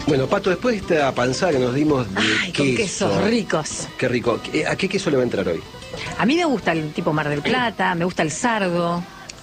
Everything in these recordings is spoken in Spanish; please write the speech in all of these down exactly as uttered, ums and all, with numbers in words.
Bueno, Pato, después de esta panzada que nos dimos de Ay, queso, con quesos ricos. Qué rico. ¿A qué queso le va a entrar hoy? A mí me gusta el tipo Mar del Plata, me gusta el sardo.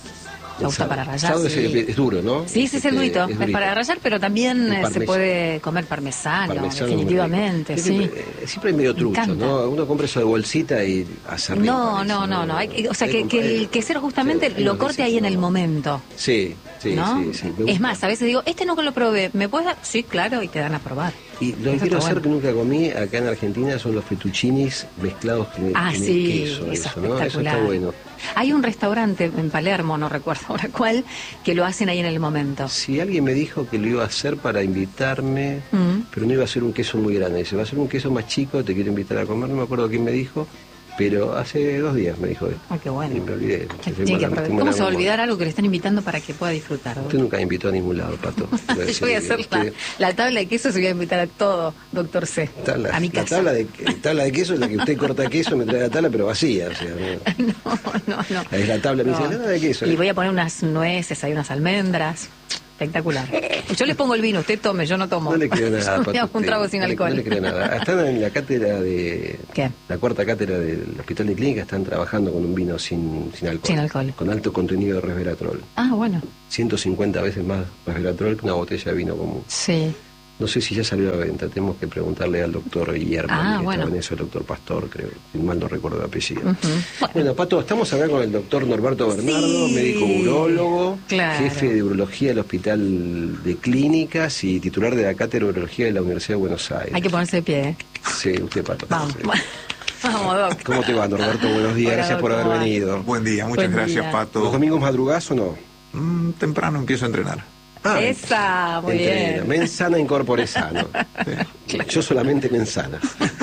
Me gusta para rallar. Sardo sí. es, es duro, ¿no? Sí, sí, es el durito. Es, es para rallar, pero también se puede comer parmesano, parmesano definitivamente, sí. Siempre, siempre hay medio trucho, ¿no? Uno compra eso de bolsita y hace rico. No, no, no, no. Hay, o sea, que, que el quesero justamente sí, lo corte ahí en el momento. Sí, sí, ¿no? sí, sí. Es más, a veces digo, este nunca lo probé, ¿me puedes dar? Sí, claro, y te dan a probar. Y lo que quiero hacer bueno. que nunca comí acá en Argentina son los fettuccinis mezclados con ah, el sí, queso. Eso, eso, ¿no? Eso está bueno. Hay un restaurante en Palermo, no recuerdo ahora cuál, que lo hacen ahí en el momento. Sí, alguien me dijo que lo iba a hacer para invitarme, mm. pero no iba a ser un queso muy grande. Dice, va a ser un queso más chico, te quiero invitar a comer. No me acuerdo quién me dijo, pero hace dos días me dijo esto. Ay, qué bueno. Y me olvidé. Sí, que ¿Cómo se va a olvidar algo que le están invitando para que pueda disfrutar? Usted nunca me invitó a ningún lado, Pato. Yo voy a hacer usted... la, la tabla de queso, se voy a invitar a todo, doctor C. Tabla, a mi la casa. Tabla de, tabla de queso es la que usted corta queso, me trae la tabla, pero vacía. O sea, no, no, no. no. Es la tabla, me no. dice, la tabla de queso. Y voy a poner unas nueces, hay unas almendras. Espectacular. Yo le pongo el vino, usted tome, yo no tomo. No le creo nada, Pato, me hago un trago sin no alcohol. Le, no le creo nada. Están en la cátedra de... ¿Qué? La cuarta cátedra del Hospital de Clínica, están trabajando con un vino sin, sin alcohol. Sin alcohol. Con alto contenido de resveratrol. Ah, bueno. ciento cincuenta veces más resveratrol que una botella de vino común. Sí. No sé si ya salió a la venta, tenemos que preguntarle al doctor Guillermo, ah, que bueno. estaba en eso, el doctor Pastor, creo, si mal no recuerdo el apellido. Uh-huh. bueno. bueno, Pato, estamos acá con el doctor Norberto Bernardo, sí. médico urólogo, claro. jefe de urología del Hospital de Clínicas y titular de la cátedra de urología de la Universidad de Buenos Aires. Hay que ponerse de pie, ¿eh? Sí, usted, Pato. Vamos, sí. Vamos, doc. ¿Cómo te va, Norberto? Buenos días, Hola, gracias por haber va? venido. Buen día, muchas Buen gracias, día. Pato. ¿Los domingos madrugás o no? Mm, temprano empiezo a entrenar. Ah, esa, muy entrena. bien. Mensana incorpore sano. Sí. Yo solamente mensana.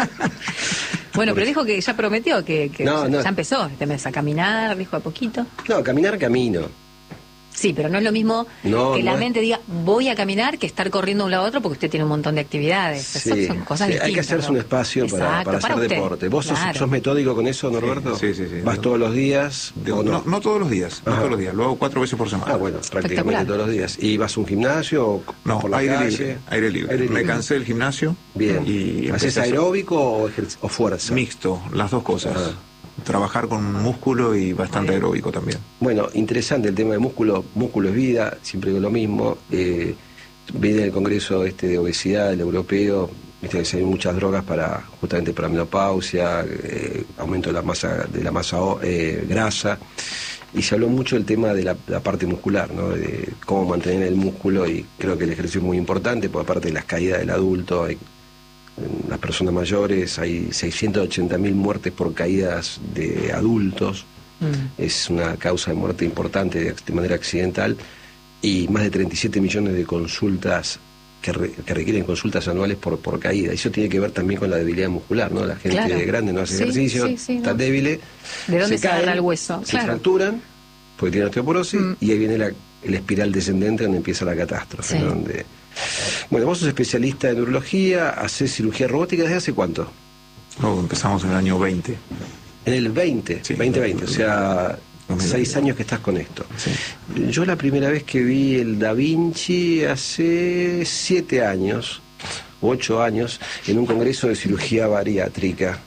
Bueno, pero dijo que ya prometió que, que no, ya, no. ya empezó este mes a caminar, dijo a poquito. No, caminar camino. Sí, pero no es lo mismo no, que no la es... mente diga voy a caminar que estar corriendo de un lado a otro porque usted tiene un montón de actividades. Sí, Esas son cosas sí, distintas. hay que hacerse ¿no? un espacio para, Exacto, para hacer para deporte. ¿Vos claro. sos, sos metódico con eso, Norberto? Sí, sí, sí. ¿Vas no, todos los días? De, ¿o no? no, no todos los días, no Ajá. todos los días. Lo hago cuatro veces por semana. Ah, bueno, prácticamente todos los días. ¿Y vas a un gimnasio o no, por la aire calle? libre, aire libre. Aire libre. Me cansé del gimnasio. Bien. Y ¿Haces aeróbico o, o fuerza? Mixto, las dos cosas. Ajá. Trabajar con músculo y bastante aeróbico también. Bueno, interesante el tema de músculo. Músculo es vida, siempre digo lo mismo. Eh, viene el congreso este de obesidad, el europeo, viste que se hay muchas drogas para justamente para menopausia, eh, aumento de la masa de la masa eh, grasa, y se habló mucho del tema de la, la parte muscular, ¿no? De cómo mantener el músculo, y creo que el ejercicio es muy importante, porque aparte de las caídas del adulto, hay, en las personas mayores hay seiscientas ochenta mil muertes por caídas de adultos, mm. es una causa de muerte importante de, de manera accidental, y más de treinta y siete millones de consultas que, re, que requieren consultas anuales por, por caída. Eso tiene que ver también con la debilidad muscular, ¿no? La gente claro. grande no hace sí, ejercicio, sí, sí, está no. débil, ¿de dónde se, se agarra el hueso? Se claro. fracturan, porque tienen osteoporosis, mm. y ahí viene la, el espiral descendente donde empieza la catástrofe, sí. ¿no? Donde... Bueno, vos sos especialista en urología, hacés cirugía robótica, ¿desde hace cuánto? No, empezamos en el año veinte. En el veinte, sí, veinte veinte, o sea, seis años que estás con esto. Sí. Yo la primera vez que vi el Da Vinci hace siete años, ocho años, en un congreso de cirugía bariátrica,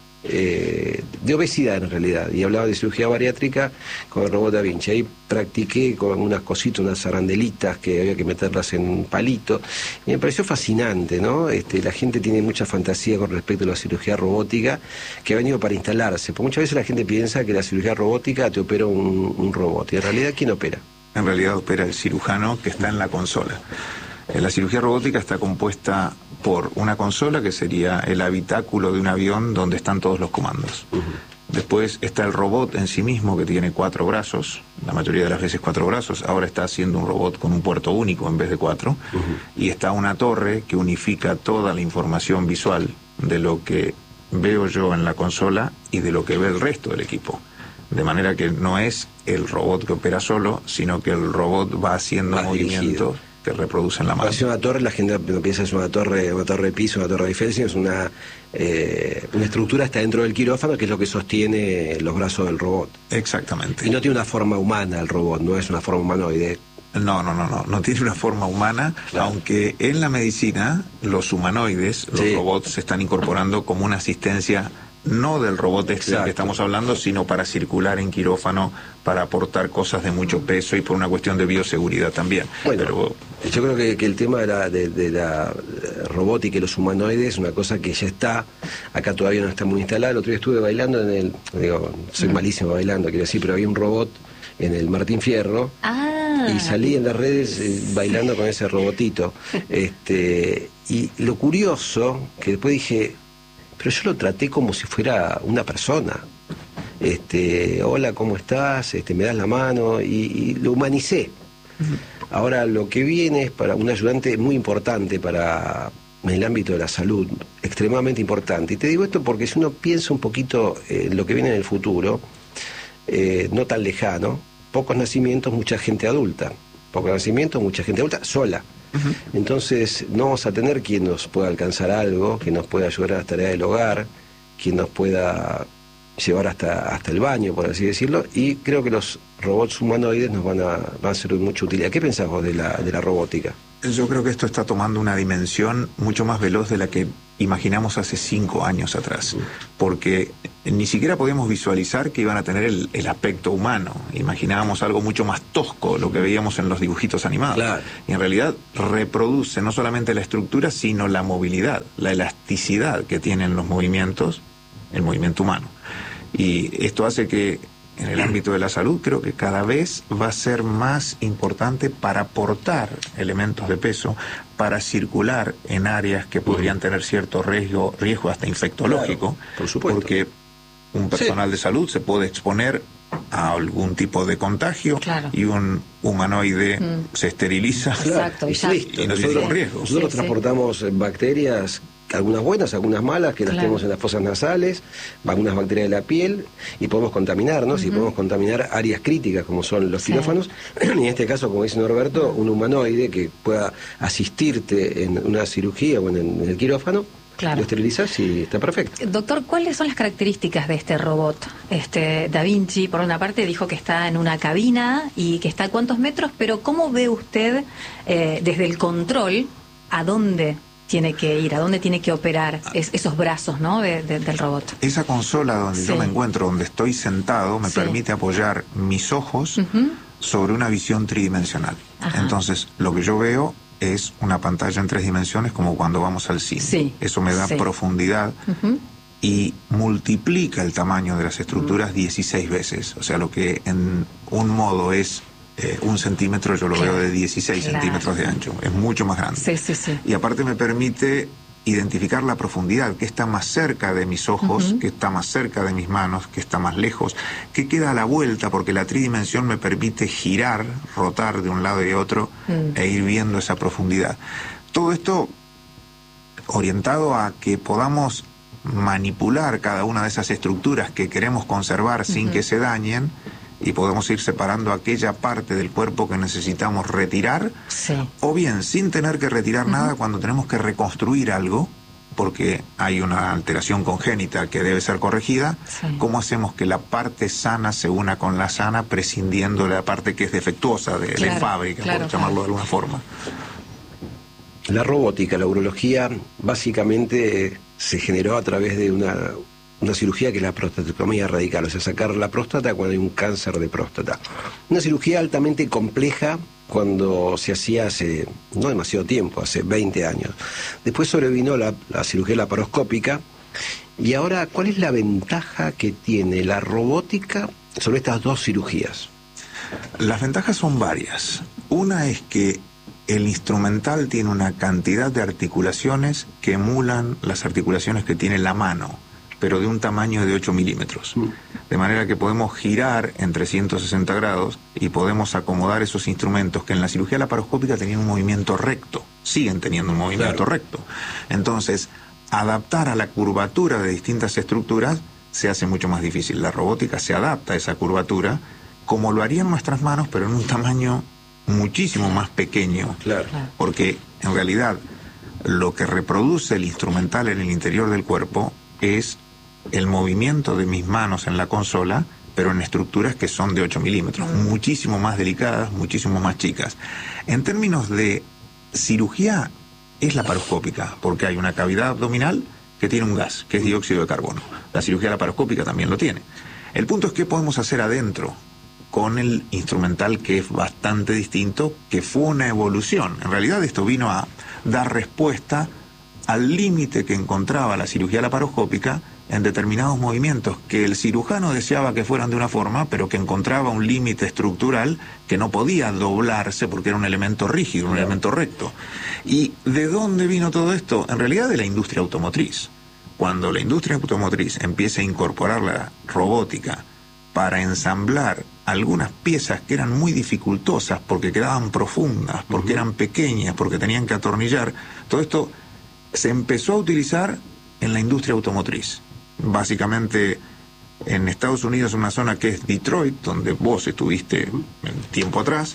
eh, de obesidad en realidad, y hablaba de cirugía bariátrica con el robot Da Vinci. Ahí practiqué con unas cositas, unas arandelitas que había que meterlas en un palito, y me pareció fascinante, ¿no? Este, la gente tiene mucha fantasía con respecto a la cirugía robótica, que ha venido para instalarse, porque muchas veces la gente piensa que la cirugía robótica te opera un, un robot, y en realidad, ¿quién opera? En realidad opera el cirujano que está en la consola. La cirugía robótica está compuesta por una consola que sería el habitáculo de un avión donde están todos los comandos. Uh-huh. Después está el robot en sí mismo, que tiene cuatro brazos, la mayoría de las veces cuatro brazos. Ahora está haciendo un robot con un puerto único en vez de cuatro. Uh-huh. Y está una torre que unifica toda la información visual de lo que veo yo en la consola y de lo que ve el resto del equipo. De manera que no es el robot que opera solo, sino que el robot va haciendo Más movimientos dirigido. Que reproducen la mano. Es una torre, la gente no piensa es una torre, una torre de piso, una torre de Eiffel, es una, eh, una estructura está dentro del quirófano, que es lo que sostiene los brazos del robot. Exactamente. Y no tiene una forma humana el robot, no es una forma humanoide. No, no, no, no, no tiene una forma humana, claro. Aunque en la medicina los humanoides, los sí. robots se están incorporando como una asistencia, no del robot este que estamos hablando, sino para circular en quirófano, para aportar cosas de mucho peso y por una cuestión de bioseguridad también. Bueno, pero yo creo que, que el tema de la, de, de la robótica y los humanoides es una cosa que ya está, acá todavía no está muy instalada. El otro día estuve bailando en el, digo, soy mm. malísimo bailando, quiero decir, pero había un robot en el Martín Fierro, ah. y salí en las redes eh, bailando con ese robotito. este Y lo curioso, que después dije, pero yo lo traté como si fuera una persona. Este, hola, ¿cómo estás? Este, me das la mano, y, y lo humanicé. Uh-huh. Ahora, lo que viene es para un ayudante muy importante para en el ámbito de la salud, extremadamente importante. Y te digo esto porque si uno piensa un poquito en lo que viene en el futuro, eh, no tan lejano, pocos nacimientos, mucha gente adulta. Pocos nacimientos, mucha gente adulta, sola. Uh-huh. Entonces no vamos a tener quien nos pueda alcanzar algo, quien nos pueda ayudar a las tareas del hogar, quien nos pueda llevar hasta hasta el baño, por así decirlo, y creo que los robots humanoides nos van a, van a ser de mucha utilidad. ¿Qué pensás vos de la, de la robótica? Yo creo que esto está tomando una dimensión mucho más veloz de la que imaginamos hace cinco años atrás, porque ni siquiera podíamos visualizar que iban a tener el, el aspecto humano. Imaginábamos algo mucho más tosco, lo que veíamos en los dibujitos animados. Claro. Y en realidad reproduce no solamente la estructura, sino la movilidad, la elasticidad que tienen los movimientos, el movimiento humano. Y esto hace que en el ámbito de la salud creo que cada vez va a ser más importante para aportar elementos de peso, para circular en áreas que podrían tener cierto riesgo, riesgo hasta infectológico, claro, por supuesto. Porque un personal sí. de salud se puede exponer a algún tipo de contagio, claro. y un humanoide mm. se esteriliza. Exacto, y, y, y no tiene riesgo. Nosotros sí, transportamos sí. bacterias, algunas buenas, algunas malas, que las claro. tenemos en las fosas nasales, algunas bacterias de la piel, y podemos contaminarnos, uh-huh. y podemos contaminar áreas críticas como son los sí. quirófanos, y en este caso, como dice Norberto, un humanoide que pueda asistirte en una cirugía o en el, en el quirófano, claro. lo esterilizas y está perfecto. Doctor, ¿cuáles son las características de este robot? Este Da Vinci, por una parte, dijo que está en una cabina y que está a cuántos metros, pero ¿cómo ve usted eh, desde el control a dónde tiene que ir, a dónde tiene que operar es, esos brazos, ¿no? de, de, del robot? Esa consola donde sí. yo me encuentro, donde estoy sentado, me sí. permite apoyar mis ojos uh-huh. sobre una visión tridimensional. Ajá. Entonces, lo que yo veo es una pantalla en tres dimensiones, como cuando vamos al cine. Sí. Eso me da sí. profundidad uh-huh. y multiplica el tamaño de las estructuras uh-huh. dieciséis veces. O sea, lo que en un modo es Eh, un centímetro, yo lo claro. veo de dieciséis claro. centímetros de ancho, es mucho más grande. Sí, sí, sí. Y aparte me permite identificar la profundidad, que está más cerca de mis ojos, uh-huh. que está más cerca de mis manos, que está más lejos, que queda a la vuelta, porque la tridimensión me permite girar, rotar de un lado y de otro, uh-huh. e ir viendo esa profundidad. Todo esto orientado a que podamos manipular cada una de esas estructuras que queremos conservar uh-huh. sin que se dañen, y podemos ir separando aquella parte del cuerpo que necesitamos retirar, sí. o bien sin tener que retirar uh-huh. nada cuando tenemos que reconstruir algo, porque hay una alteración congénita que debe ser corregida. Sí. ¿Cómo hacemos que la parte sana se una con la sana, prescindiendo de la parte que es defectuosa, de, claro, de fábrica, claro, por claro. llamarlo de alguna forma? La robótica, la urología, básicamente se generó a través de una... una cirugía que es la prostatectomía radical, o sea, sacar la próstata cuando hay un cáncer de próstata. Una cirugía altamente compleja cuando se hacía hace no demasiado tiempo, hace veinte años. Después sobrevino la, la cirugía laparoscópica, y ahora, ¿cuál es la ventaja que tiene la robótica sobre estas dos cirugías? Las ventajas son varias. Una es que el instrumental tiene una cantidad de articulaciones que emulan las articulaciones que tiene la mano, pero de un tamaño de ocho milímetros. De manera que podemos girar en trescientos sesenta grados y podemos acomodar esos instrumentos que en la cirugía laparoscópica tenían un movimiento recto, siguen teniendo un movimiento claro. recto. Entonces, adaptar a la curvatura de distintas estructuras se hace mucho más difícil. La robótica se adapta a esa curvatura como lo harían nuestras manos, pero en un tamaño muchísimo más pequeño. Claro. Porque, en realidad, lo que reproduce el instrumental en el interior del cuerpo es el movimiento de mis manos en la consola pero en estructuras que son de ocho milímetros, mm. muchísimo más delicadas, muchísimo más chicas. En términos de cirugía, es laparoscópica, porque hay una cavidad abdominal que tiene un gas, que es dióxido de carbono. La cirugía laparoscópica también lo tiene. El punto es qué podemos hacer adentro con el instrumental, que es bastante distinto, que fue una evolución. En realidad esto vino a dar respuesta al límite que encontraba la cirugía laparoscópica en determinados movimientos que el cirujano deseaba que fueran de una forma, pero que encontraba un límite estructural que no podía doblarse porque era un elemento rígido, un elemento recto. ¿Y de dónde vino todo esto? En realidad de la industria automotriz. Cuando la industria automotriz empieza a incorporar la robótica para ensamblar algunas piezas que eran muy dificultosas porque quedaban profundas, porque eran pequeñas, porque tenían que atornillar, todo esto se empezó a utilizar en la industria automotriz. Básicamente en Estados Unidos, una zona que es Detroit, donde vos estuviste en tiempo atrás,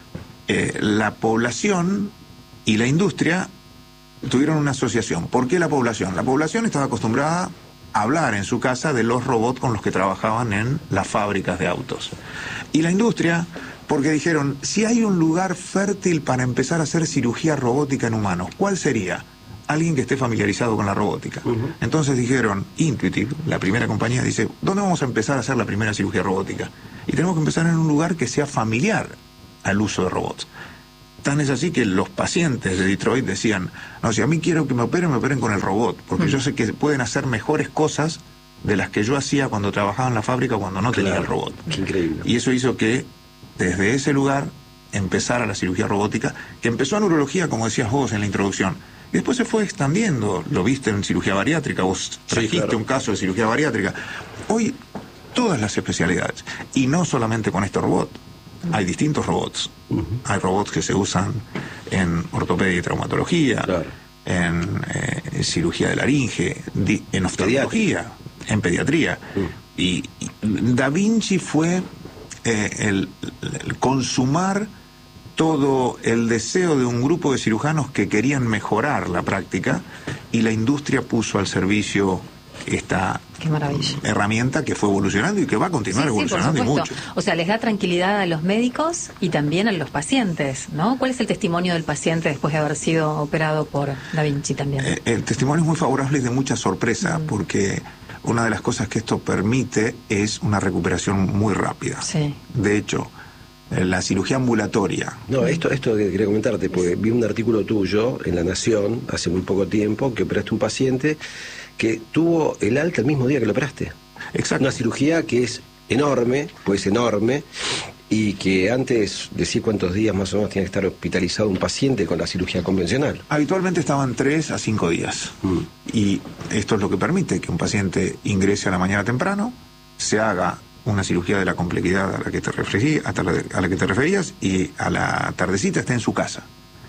eh, la población y la industria tuvieron una asociación. ¿Por qué la población? La población estaba acostumbrada a hablar en su casa de los robots con los que trabajaban en las fábricas de autos. Y la industria, porque dijeron, si hay un lugar fértil para empezar a hacer cirugía robótica en humanos, ¿cuál sería? Alguien que esté familiarizado con la robótica. Uh-huh. Entonces dijeron, Intuitive, la primera compañía, dice, ¿dónde vamos a empezar a hacer la primera cirugía robótica? Y tenemos que empezar en un lugar que sea familiar al uso de robots. Tan es así que los pacientes de Detroit decían, no, si a mí quiero que me operen, me operen con el robot, porque uh-huh. yo sé que pueden hacer mejores cosas de las que yo hacía cuando trabajaba en la fábrica cuando no claro. tenía el robot. Increíble. Y eso hizo que desde ese lugar empezara la cirugía robótica, que empezó en urología, como decías vos en la introducción. Y después se fue extendiendo, lo viste en cirugía bariátrica, vos trajiste sí, claro. un caso de cirugía bariátrica. Hoy, todas las especialidades, y no solamente con este robot, uh-huh. hay distintos robots. Uh-huh. Hay robots que se usan en ortopedia y traumatología, claro. en eh, cirugía de laringe, di, en oftalmología, en pediatría. Uh-huh. Y, y Da Vinci fue eh, el, el consumar todo el deseo de un grupo de cirujanos que querían mejorar la práctica, y la industria puso al servicio esta herramienta que fue evolucionando y que va a continuar sí, evolucionando sí, y mucho. O sea, les da tranquilidad a los médicos y también a los pacientes, ¿no? ¿Cuál es el testimonio del paciente después de haber sido operado por Da Vinci también? Eh, el testimonio es muy favorable y de mucha sorpresa, mm. porque una de las cosas que esto permite es una recuperación muy rápida. Sí. De hecho, la cirugía ambulatoria. No, esto, esto que quería comentarte, porque vi un artículo tuyo en La Nación hace muy poco tiempo que operaste un paciente que tuvo el alta el mismo día que lo operaste. Exacto. Una cirugía que es enorme, pues enorme, y que antes, decir cuántos días más o menos tiene que estar hospitalizado un paciente con la cirugía convencional. Habitualmente estaban tres a cinco días. Mm. Y esto es lo que permite que un paciente ingrese a la mañana temprano, se haga una cirugía de la complejidad a la que te referías, a la que te referías, y a la tardecita está en su casa.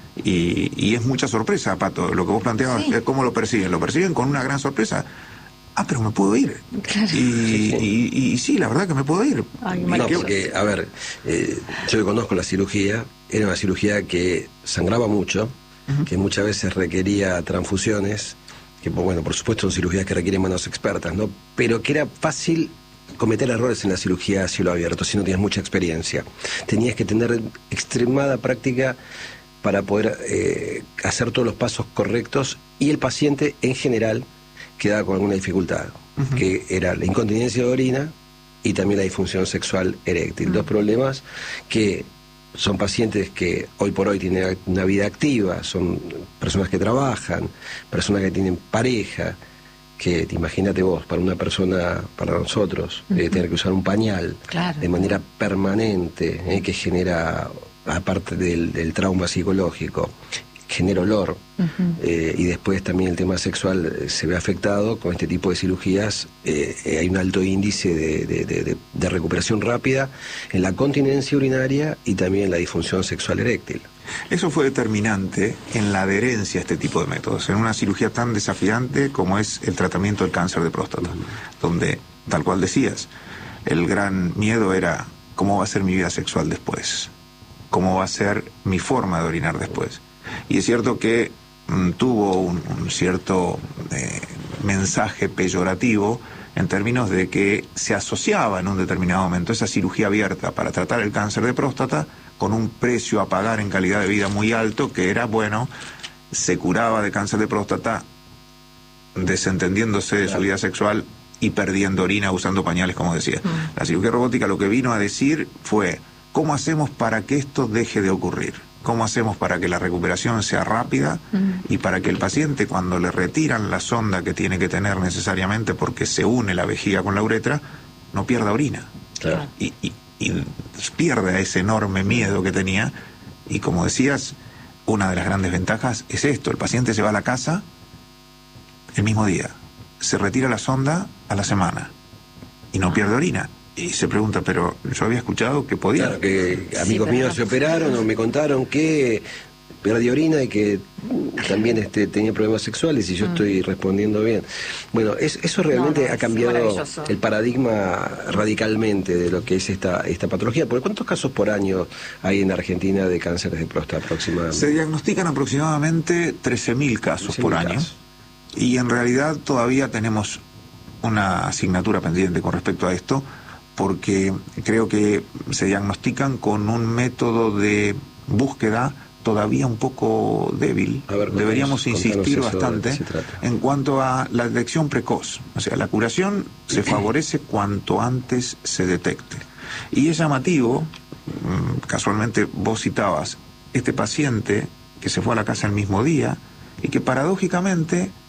Y, y es mucha sorpresa, Pato, lo que vos planteabas, sí. ¿Cómo lo persiguen? Lo persiguen con una gran sorpresa. Ah, pero me puedo ir. Claro. Y, sí, sí. Y, y, y sí, la verdad que me puedo ir. Ay, no, porque, a ver, eh, yo que conozco la cirugía, era una cirugía que sangraba mucho, uh-huh. que muchas veces requería transfusiones, que, bueno, por supuesto son cirugías que requieren manos expertas, ¿no? Pero que era fácil cometer errores en la cirugía a cielo abierto si no tienes mucha experiencia. Tenías que tener extremada práctica para poder eh, hacer todos los pasos correctos, y el paciente en general quedaba con alguna dificultad, uh-huh. que era la incontinencia de orina y también la disfunción sexual eréctil. Uh-huh. Dos problemas que son pacientes que hoy por hoy tienen una vida activa, son personas que trabajan, personas que tienen pareja, que imagínate vos, para una persona, para nosotros, uh-huh. eh, tener que usar un pañal claro. de manera permanente, eh, que genera, aparte del, del trauma psicológico, genera olor, uh-huh. eh, y después también el tema sexual eh, se ve afectado con este tipo de cirugías. Eh, eh, hay un alto índice de, de, de, de, de recuperación rápida en la continencia urinaria y también en la disfunción sexual eréctil. Eso fue determinante en la adherencia a este tipo de métodos, en una cirugía tan desafiante como es el tratamiento del cáncer de próstata, uh-huh. donde, tal cual decías, el gran miedo era cómo va a ser mi vida sexual después, cómo va a ser mi forma de orinar después. Y es cierto que mm, tuvo un, un cierto eh, mensaje peyorativo en términos de que se asociaba en un determinado momento esa cirugía abierta para tratar el cáncer de próstata con un precio a pagar en calidad de vida muy alto, que era, bueno, se curaba de cáncer de próstata desentendiéndose de su vida sexual y perdiendo orina usando pañales, como decía. Mm. La cirugía robótica lo que vino a decir fue, ¿cómo hacemos para que esto deje de ocurrir? ¿Cómo hacemos para que la recuperación sea rápida mm. y para que el paciente, cuando le retiran la sonda que tiene que tener necesariamente porque se une la vejiga con la uretra, no pierda orina? Claro. Y, y, y pierda ese enorme miedo que tenía. Y como decías, una de las grandes ventajas es esto: el paciente se va a la casa el mismo día, se retira la sonda a la semana y no pierde orina. Y se pregunta, pero yo había escuchado que podía. Claro, que amigos sí, míos no. se operaron o me contaron que perdí orina y que también este, tenía problemas sexuales y yo mm. estoy respondiendo bien. Bueno, es, eso realmente no, no, ha cambiado el paradigma radicalmente de lo que es esta, esta patología. ¿Por cuántos casos por año hay en Argentina de cánceres de próstata aproximadamente? Se diagnostican aproximadamente trece mil casos por año. Casos. Y en realidad todavía tenemos una asignatura pendiente con respecto a esto, porque creo que se diagnostican con un método de búsqueda todavía un poco débil. A ver, deberíamos insistir bastante en cuanto a la detección precoz. O sea, la curación se favorece cuanto antes se detecte. Y es llamativo, casualmente vos citabas, este paciente que se fue a la casa el mismo día y que paradójicamente